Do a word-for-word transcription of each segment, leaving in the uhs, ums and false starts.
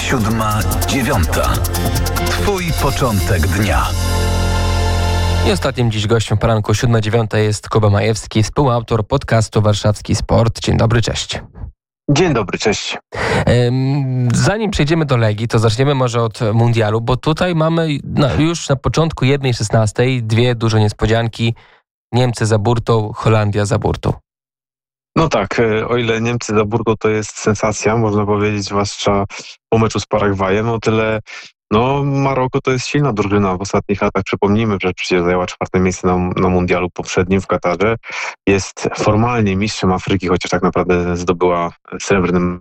Siódma, dziewiąta. Twój początek dnia. I ostatnim dziś gościem poranku siódma dziewiąta jest Kuba Majewski, współautor podcastu Warszawski Sport. Dzień dobry, cześć. Dzień dobry, cześć. Zanim przejdziemy do Legii, to zaczniemy może od mundialu, bo tutaj mamy no, już na początku jednej szesnastej dwie duże niespodzianki. Niemcy za burtą, Holandia za burtą. No tak, o ile Niemcy za burtą to jest sensacja, można powiedzieć, zwłaszcza po meczu z Paragwajem, o tyle no Maroko to jest silna drużyna w ostatnich latach. Przypomnijmy, że przecież zajęła czwarte miejsce na, na mundialu poprzednim w Katarze. Jest formalnie mistrzem Afryki, chociaż tak naprawdę zdobyła srebrnym.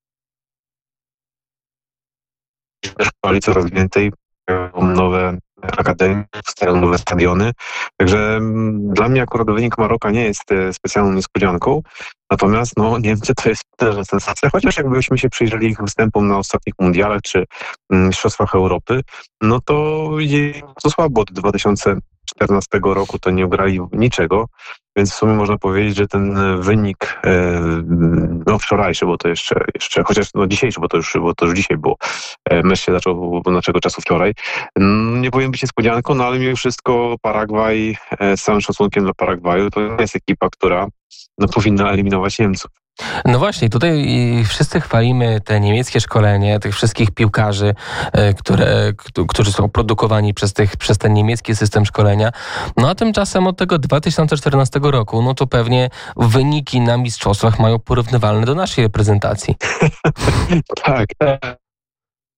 Coraz więcej, nowe akademie, powstają nowe stadiony. Także dla mnie akurat wynik Maroka nie jest specjalną niespodzianką. Natomiast no, Niemcy to jest też sensacja, chociaż jakbyśmy się przyjrzeli ich występom na ostatnich mundialach czy mistrzostwach Europy, no to idzie to słabo. Od dwa tysiące czternastego roku to nie ugrali niczego, więc w sumie można powiedzieć, że ten wynik no wczorajszy, bo to jeszcze, jeszcze chociaż no dzisiejszy, bo to już, bo to już dzisiaj było, mecz się zaczął od naszego czasu wczoraj, nie powinien być niespodzianką, no ale mimo wszystko Paragwaj, z całym szacunkiem dla Paragwaju, to nie jest ekipa, która no, powinna eliminować Niemców. No właśnie, tutaj wszyscy chwalimy te niemieckie szkolenie, tych wszystkich piłkarzy, które, którzy są produkowani przez, tych, przez ten niemiecki system szkolenia. No a tymczasem od tego dwa tysiące czternastego roku, no to pewnie wyniki na mistrzostwach mają porównywalne do naszej reprezentacji. Tak,